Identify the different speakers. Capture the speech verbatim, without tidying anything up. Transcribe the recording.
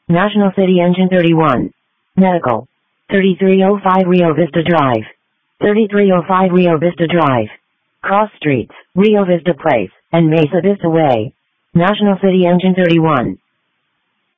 Speaker 1: National City Engine thirty-one. Medical. thirty-three oh five Rio Vista Drive. thirty-three oh five Rio Vista Drive. Cross Streets, Rio Vista Place, and Mesa Vista Way. National City Engine thirty-one.